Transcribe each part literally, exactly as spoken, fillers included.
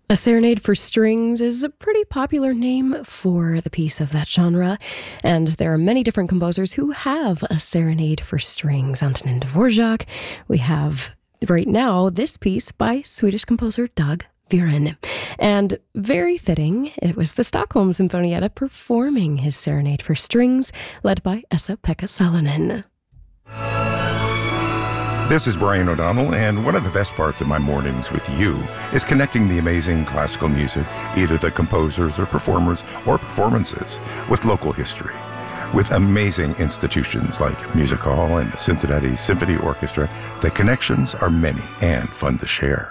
A serenade for strings is a pretty popular name for the piece of that genre, and there are many different composers who have a serenade for strings. Antonin Dvorak. We have, right now, this piece by Swedish composer Dag Viren. And very fitting, it was the Stockholm Symphonietta performing his serenade for strings, led by Esa-Pekka Salonen. This is Brian O'Donnell, and one of the best parts of my mornings with you is connecting the amazing classical music, either the composers or performers or performances, with local history. With amazing institutions like Music Hall and the Cincinnati Symphony Orchestra, the connections are many and fun to share.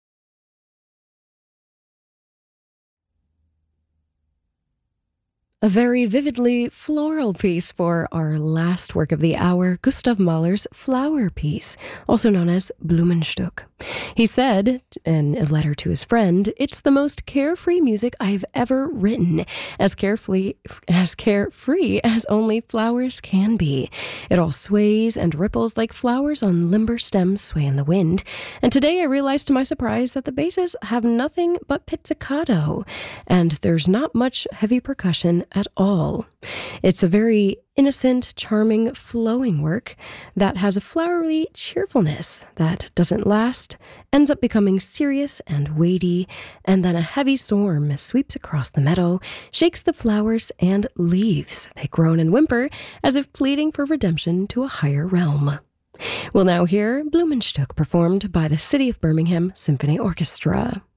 A very vividly floral piece for our last work of the hour, Gustav Mahler's Flower Piece, also known as Blumenstück. He said, in a letter to his friend, "It's the most carefree music I've ever written, as carefree as carefree as only flowers can be. It all sways and ripples like flowers on limber stems sway in the wind. And today I realized to my surprise that the basses have nothing but pizzicato, and there's not much heavy percussion at all. It's a very innocent, charming, flowing work that has a flowery cheerfulness that doesn't last, ends up becoming serious and weighty, and then a heavy storm sweeps across the meadow, shakes the flowers and leaves. They groan and whimper as if pleading for redemption to a higher realm." We'll now hear Blumenstück performed by the City of Birmingham Symphony Orchestra.